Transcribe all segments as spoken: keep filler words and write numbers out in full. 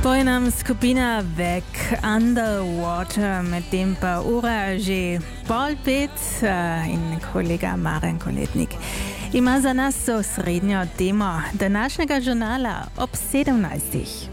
To je nam skupina Vek Underwater, medtem pa ura že pol pet in kolega Maren Koletnik ima za nas osrednjo temo današnjega žurnala ob sedemnajstih.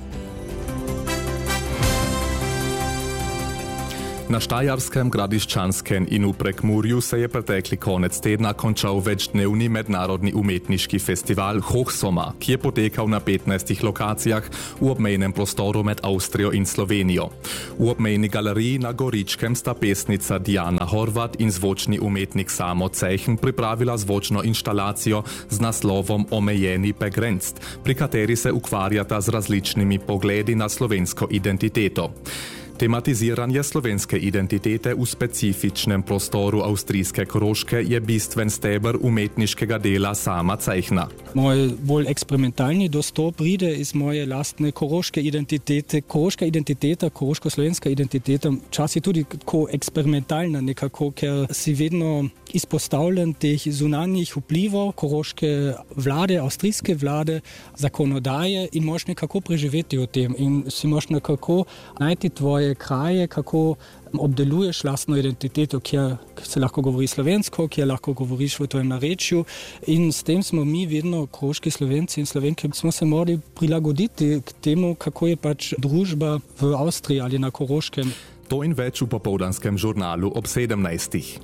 Na Štajerskem, Gradiščanskem in v Prekmurju se je pretekli konec tedna končal večdnevni mednarodni umetniški festival Hochsommer, ki je potekal na petnajstih lokacijah v obmejnem prostoru med Avstrijo in Slovenijo. V obmejni galeriji na Goričkem sta pesnica Diana Horvat in zvočni umetnik Samo Cejchen pripravila zvočno inštalacijo z naslovom Omejeni begrenzt, pri kateri se ukvarjata z različnimi pogledi na slovensko identiteto. Tematiziranje slovenske identitete v specifičnem prostoru avstrijske Koroške je bistven steber umetniškega dela Sama Cejchna. Moj bolj eksperimentalni dostop pride iz moje lastne koroške identitete. Koroška identiteta, koroško-slovenska identiteta, čas je tudi tako eksperimentalna nekako, ker si vedno izpostavljen teh zunanjih vplivov koroške vlade, avstrijske vlade, zakonodaje in moš nekako preživeti v tem in si moš nekako najti tvoje kraje, kako obdeluješ lastno identiteto, kjer se lahko govori slovensko, kjer lahko govoriš v tvojem narečju in s tem smo mi vedno koroški Slovenci in Slovenke smo se morali prilagoditi k temu, kako je pač družba v Avstriji ali na Koroškem. To in več v popoldanskem žurnalu ob sedemnajstih.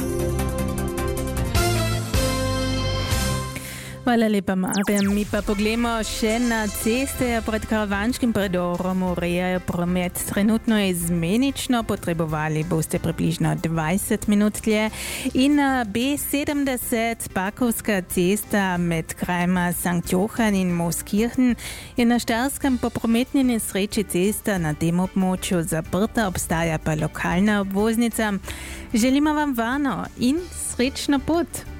Hvala lepa, Marjan. Mi pa poglejmo še na ceste. Pred Karavanškim predorom urejajo promet trenutno izmenično, potrebovali boste približno dvajset minut dlje. In B sedemdeset, Pakovska cesta med krajema Sankt Johann in Mooskirchen je na Štajerskem po prometni nesreči cesta na tem območju zaprta, obstaja pa lokalna obvoznica. Želimo vam varno in srečno pot!